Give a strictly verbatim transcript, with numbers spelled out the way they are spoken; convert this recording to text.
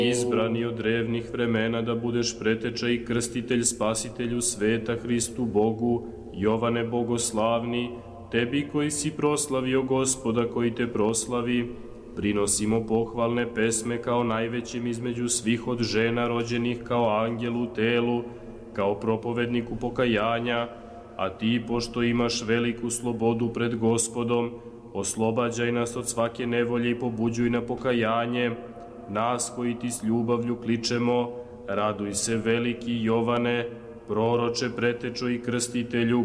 izbrani od drevnih vremena da budeš preteča i krstitelj spasitelju sveta Hristu Bogu, Jovane bogoslavni, tebi koji si proslavio Gospoda koji te proslavi, prinosimo pohvalne pesme kao najvećim između svih od žena rođenih kao angelu u telu, kao propovedniku pokajanja, a ti, pošto imaš veliku slobodu pred Gospodom, oslobađaj nas od svake nevolje i pobuđuj na pokajanje, nas koji ti s ljubavlju kličemo, raduj se veliki Jovane, proroče, pretečo i krstitelju,